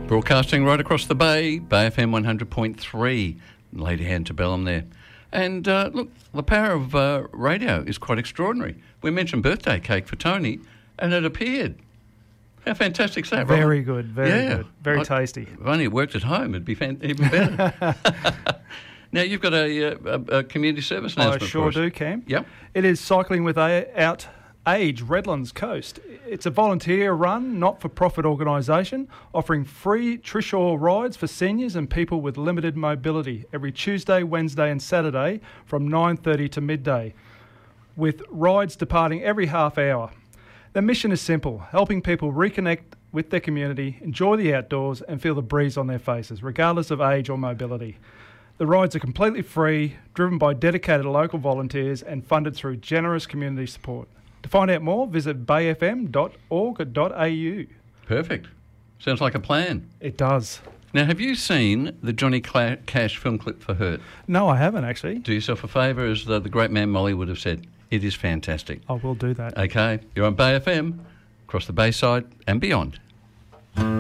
Broadcasting right across the bay, Bay FM 100.3. Lady antebellum there. And look, the power of radio is quite extraordinary. We mentioned birthday cake for Tony, and it appeared. How fantastic is that, Robert? Very good, very good. Very tasty. If only it worked at home, it'd be even better. Now, you've got a community service announcement. I sure do, Cam. Yep. It is Cycling Without Age, Redlands Coast. It's a volunteer-run, not-for-profit organisation offering free Trishaw rides for seniors and people with limited mobility every Tuesday, Wednesday and Saturday from 9:30 to midday, with rides departing every half hour. Their mission is simple, helping people reconnect with their community, enjoy the outdoors and feel the breeze on their faces, regardless of age or mobility. The rides are completely free, driven by dedicated local volunteers and funded through generous community support. To find out more, visit bayfm.org.au. Perfect. Sounds like a plan. It does. Now, have you seen the Johnny Cash film clip for Hurt? No, I haven't, actually. Do yourself a favour, as the great man Molly would have said. It is fantastic. I will do that. Okay, you're on Bay FM, across the Bayside and beyond.